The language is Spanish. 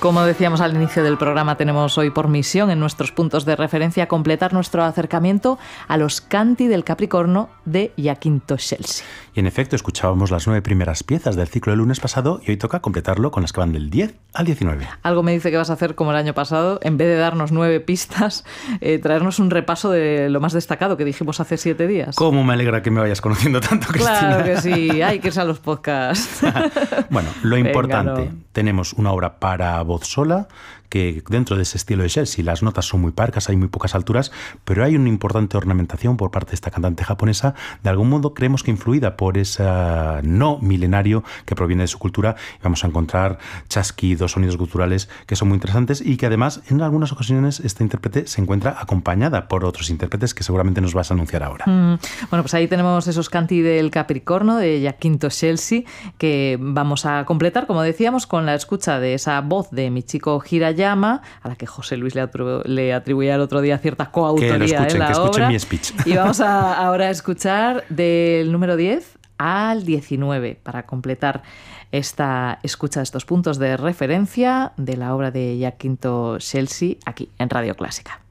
Como decíamos al inicio del programa, tenemos hoy por misión en nuestros puntos de referencia completar nuestro acercamiento a los canti del Capricorno de Giacinto Scelsi. Y en efecto, escuchábamos las 9 primeras piezas del ciclo del lunes pasado y hoy toca completarlo con las que van del 10 al 19. Algo me dice que vas a hacer como el año pasado, en vez de darnos 9 pistas, traernos un repaso de lo más destacado que dijimos hace 7 días. ¿Cómo me alegra que me vayas conociendo tanto, Cristina? Claro que sí, hay que irse a los podcasts. Bueno, lo importante, Venga, no. Tenemos una obra para voz sola, que dentro de ese estilo de Scelsi las notas son muy parcas, hay muy pocas alturas, pero hay una importante ornamentación por parte de esta cantante japonesa, de algún modo creemos que influida por ese no milenario que proviene de su cultura, y vamos a encontrar chasquidos, sonidos culturales que son muy interesantes y que además en algunas ocasiones esta intérprete se encuentra acompañada por otros intérpretes que seguramente nos vas a anunciar ahora. Bueno, pues ahí tenemos esos canti del Capricorno de Giacinto Scelsi que vamos a completar, como decíamos, con la escucha de esa voz de Michiko Hirayama, a la que José Luis le atribuía el otro día cierta coautoría en la obra. Mi speech. Y vamos ahora a escuchar del número 10 al 19 para completar esta escucha de estos puntos de referencia de la obra de Giacinto Scelsi aquí en Radio Clásica.